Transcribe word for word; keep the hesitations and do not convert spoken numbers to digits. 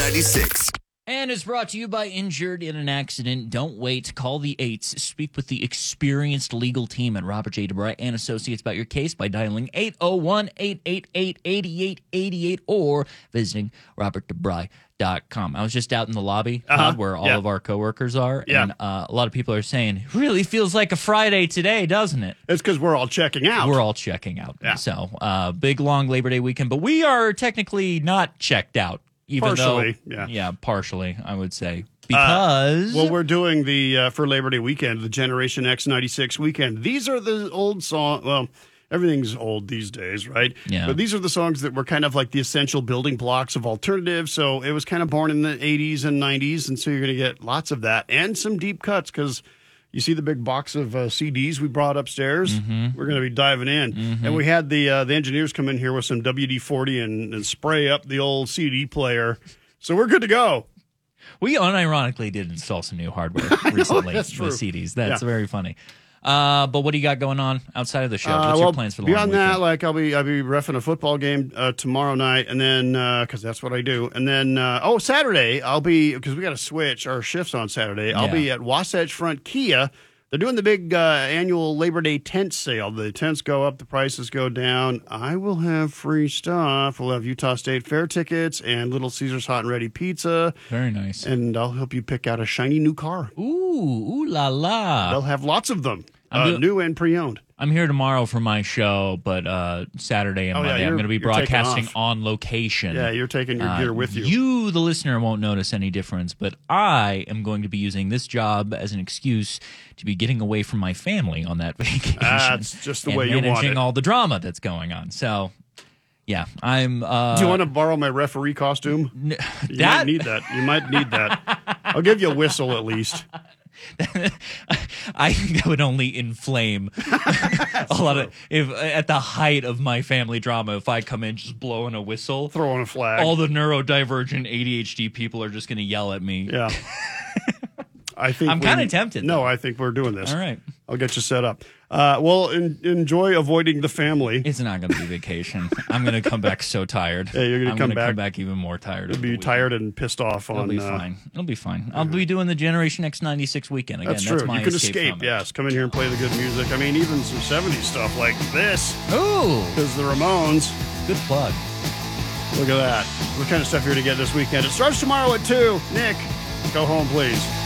ninety-six. And is brought to you by Injured in an Accident. Don't wait. Call the eights. Speak with the experienced legal team at Robert J. DeBry and Associates about your case by dialing eight oh one, eight eight eight, eight eight eight eight or visiting robert debry dot com. I was just out in the lobby, uh-huh. Todd, where all yeah. of our coworkers are, yeah. and uh, a lot of people are saying, really feels like a Friday today, doesn't it? It's because we're all checking out. We're all checking out. Yeah. So, uh, big, long Labor Day weekend, but we are technically not checked out. Even partially, though, yeah. Yeah, partially, I would say. Because... Uh, well, we're doing the, uh, for Labor Day weekend, the Generation X ninety-six weekend. These are the old songs, well, everything's old these days, right? Yeah. But these are the songs that were kind of like the essential building blocks of alternative, so it was kind of born in the eighties and nineties, and so you're going to get lots of that, and some deep cuts, because... You see the big box of uh, C Ds we brought upstairs? Mm-hmm. We're going to be diving in. Mm-hmm. And we had the uh, the engineers come in here with some W D forty and, and spray up the old C D player. So we're good to go. We unironically did install some new hardware recently that's true. with C Ds. That's Yeah. very funny. Uh, but what do you got going on outside of the show? What's Uh, your well, plans for the long beyond weekend? that, like I'll be I'll be reffing a football game uh, tomorrow night, and then because that's what I do, and then uh, oh Saturday I'll be because we got to switch our shifts on Saturday. I'll Yeah. be at Wasatch Front Kia. They're doing the big uh, annual Labor Day tent sale. The tents go up, the prices go down. I will have free stuff. We'll have Utah State Fair tickets and Little Caesars Hot and Ready Pizza. Very nice. And I'll help you pick out a shiny new car. Ooh, ooh la la. They'll have lots of them, I'm uh, do- new and pre-owned. I'm here tomorrow for my show, but uh, Saturday and Oh, yeah, Monday I'm you're- going to be you're taking broadcasting off. on location. Yeah, you're taking your Uh, gear with you. You, the listener, won't notice any difference, but I am going to be using this job as an excuse to be getting away from my family on that vacation. That's just the and way you want managing it. all the drama that's going on. So, yeah, I'm. Uh, Do you want to borrow my referee costume? n- You that might need that. You might need that. I'll give you a whistle at least. I think that would only inflame a lot of if at the height of my family drama. If I come in just blowing a whistle, Throwing a flag. all the neurodivergent A D H D people are just going to yell at me. Yeah. I think I'm we- kinda tempted, No, though. I think we're doing this. All right. I'll get you set up. Uh, well, en- enjoy avoiding the family. It's not going to be vacation. I'm going to come back so tired. Yeah, you're gonna I'm come gonna back- come back even more tired. You'll of be the weekend. tired and pissed off It'll on. be uh, fine. It'll be fine. I'll be doing the Generation X ninety-six weekend again. That's That's true. my You can escape. escape, from it. yes. Come in here and play the good music. I mean, even some seventies stuff like this. Ooh, Because the Ramones. good plug. Look at that. What kind of stuff you're going to get this weekend? It starts tomorrow at two. Nick, go home, please.